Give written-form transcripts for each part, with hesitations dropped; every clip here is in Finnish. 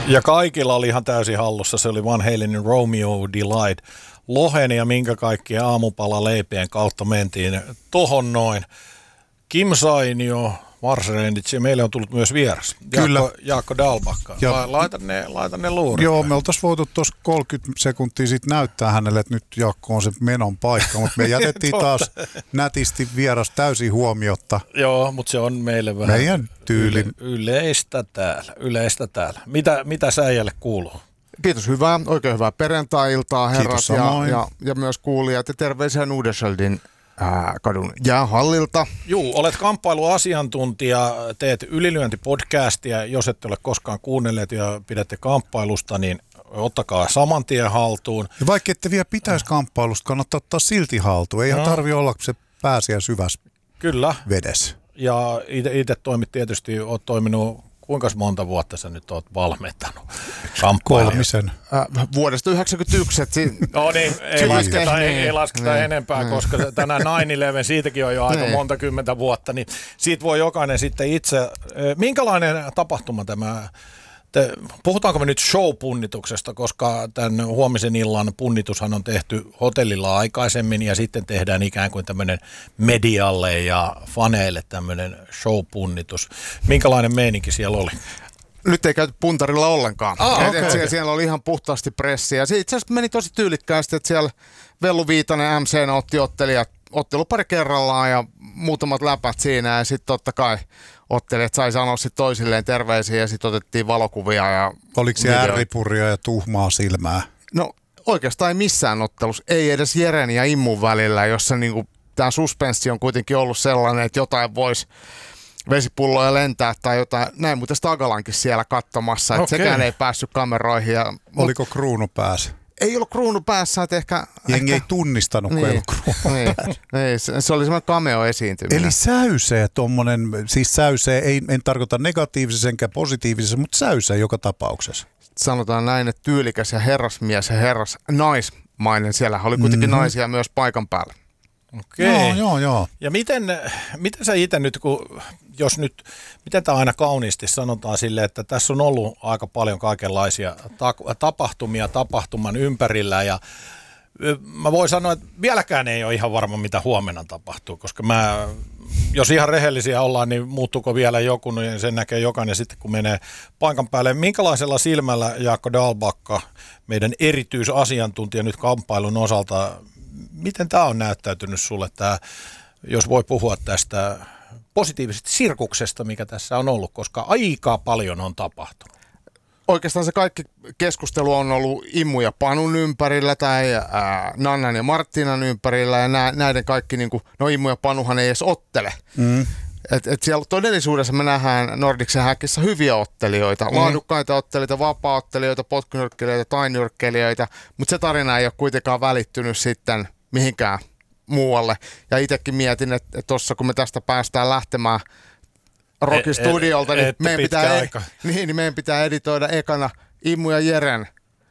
Ja kaikilla oli ihan täysin hallussa. Se oli Van Halenin Romeo Delight. Lohen ja minkä kaikkien aamupala leipien kautta mentiin tohon noin. Kim Sainio, Mars Renditz, ja meille on tullut myös vieras. Kyllä. Jaakko Dalbakka. Laita ne luurit. Joo, me oltaisiin voitu tuossa 30 sekuntia sitten näyttää hänelle, että nyt Jaakko on se menon paikka, mutta me jätettiin taas nätisti vieras täysin huomiotta. Joo, mutta se on meille vähän meidän tyylin. Yleistä täällä. Mitä säijälle kuuluu? Kiitos, oikein hyvää perjantai-iltaa herrat ja myös kuulijat ja terveisiä Nudescheldin kadun jäähallilta. Juu, olet kamppailuasiantuntija, teet ylilyöntipodcastia, jos ette ole koskaan kuunnelleet ja pidätte kamppailusta, niin ottakaa saman tien haltuun. Ja vaikka ette vielä pitäisi kamppailusta, kannattaa ottaa silti haltuun. Ei tarvitse olla se pääsiä syvässä vedessä. Ja itse toimit tietysti, olet toiminut, kuinka monta vuotta sä nyt oot valmentanut kamppailijoita? 3. Vuodesta 1991. No niin, ei lasketa enempää, koska tänään 9/11, siitäkin on jo aika monta kymmentä vuotta, niin siitä voi jokainen sitten itse. Minkälainen tapahtuma tämä? Puhutaanko me nyt show-punnituksesta, koska tämän huomisen illan punnitushan on tehty hotellilla aikaisemmin ja sitten tehdään ikään kuin tämmöinen medialle ja faneille tämmöinen show-punnitus. Minkälainen meininki siellä oli? Nyt ei käyty puntarilla ollenkaan. Okay. Siellä oli ihan puhtaasti pressiä. Se itse asiassa meni tosi tyylikkäästi, että siellä Vellu Viitanen MC:nä otti ottelu pari kerrallaan ja muutamat läpät siinä ja sitten totta kai ottelijat sai sanoa sit toisilleen terveisiä ja sitten otettiin valokuvia. Ja oliko se ärripuria ja tuhmaa silmää? No oikeastaan ei missään ottelussa, ei edes Jeren ja Immun välillä, jossa niinku, tämä suspenssi on kuitenkin ollut sellainen, että jotain voisi vesipulloja lentää tai jotain. Näin muuten Stagalankin siellä katsomassa, että sekään ei päässyt kameroihin. Oliko kruunu päässä? Ei ollut kruunu päässä, että ehkä ei tunnistanut, kun ei ollut kruunu päässä. Se oli semmoinen cameo-esiintyminen. Eli säysee tommonen, siis säysee, en tarkoita negatiivisessa enkä positiivisessa, mutta säysee joka tapauksessa. Sanotaan näin, että tyylikäs ja herrasmies ja herrasnaismainen. Siellä oli kuitenkin naisia myös paikan päällä. Okei. Joo. Ja miten sä itse nyt, miten tämä aina kauniisti sanotaan silleen, että tässä on ollut aika paljon kaikenlaisia tapahtumia tapahtuman ympärillä ja mä voin sanoa, että vieläkään ei ole ihan varma, mitä huomenna tapahtuu, koska jos ihan rehellisiä ollaan, niin muuttuuko vielä joku, niin sen näkee jokainen sitten, kun menee paikan päälle. Minkälaisella silmällä, Jaakko Dalbakka, meidän erityisasiantuntija nyt kamppailun osalta, miten tämä on näyttäytynyt sulle, jos voi puhua tästä positiivisesta sirkuksesta, mikä tässä on ollut, koska aika paljon on tapahtunut? Oikeastaan se kaikki keskustelu on ollut Immu ja Panun ympärillä tai Nannan ja Marttinan ympärillä ja näiden kaikki, Immu ja Panuhan ei edes ottele. Et siellä todellisuudessa me nähdään Nordicsen häkissä hyviä ottelijoita, laadukkaita ottelijoita, vapaa-ottelijoita, potkunyrkkelijöitä, tainyrkkelijöitä, mutta se tarina ei ole kuitenkaan välittynyt sitten mihinkään muualle. Ja itsekin mietin, että tuossa kun me tästä päästään lähtemään Rockin studiolta, niin meidän pitää editoida ekana Immu ja Jeren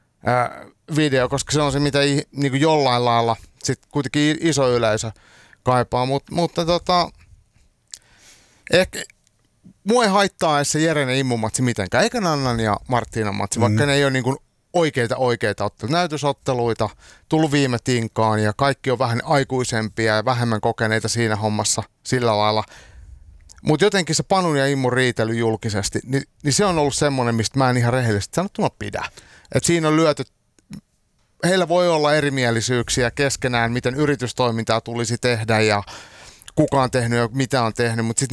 video, koska se on se, mitä niin jollain lailla sit kuitenkin iso yleisö kaipaa, mutta ehkä mua ei haittaa edes se Jeren ja Immun matsi mitenkään, eikä Nannan ja Marttinan matsi, vaikka ne ei ole niin oikeita otteluita, näytösotteluita, tullut viime tinkaan ja kaikki on vähän aikuisempia ja vähemmän kokeneita siinä hommassa sillä lailla. Mutta jotenkin se Panun ja Immun riitely julkisesti, niin se on ollut semmoinen, mistä mä en ihan rehellisesti sanottuna pidä. Et siinä on lyöty, heillä voi olla erimielisyyksiä keskenään, miten yritystoimintaa tulisi tehdä ja kuka on tehnyt ja mitä on tehnyt, mutta sitten